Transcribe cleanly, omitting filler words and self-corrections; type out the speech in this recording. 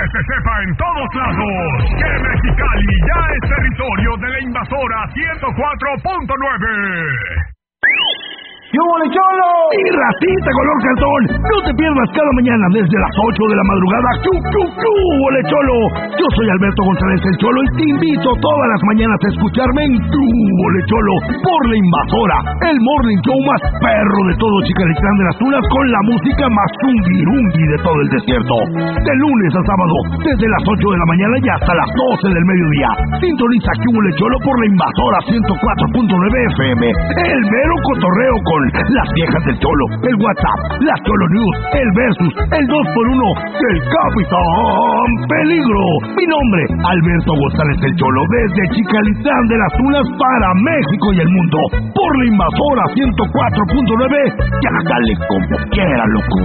se sepa en todos lados que Mexicali ya es territorio de la invasora 104.9. ¡Yo, Cholo! ¡Mi racita color cartón! No te pierdas cada mañana desde las 8 de la madrugada. ¡Chu, chu, chu! ¡Ole, Cholo! Yo soy Alberto González el Cholo y te invito todas las mañanas a escucharme en Tu Ole, Cholo, por La Invasora, el morning show más perro de todo Chicalitlán de las Tunas, con la música más zungirungui de todo el desierto. De lunes a sábado, desde las 8 de la mañana y hasta las 12 del mediodía. Sintoniza Tu Ole, Cholo, por La Invasora 104.9 FM. El mero cotorreo con las viejas del Cholo, el WhatsApp, las Cholo News, el Versus, el 2x1 del Capitán Peligro. Mi nombre, Alberto González el Cholo, desde Chicalitlán de las Tunas para México y el mundo, por La Invasora 104.9. Ya dale como quiera, loco.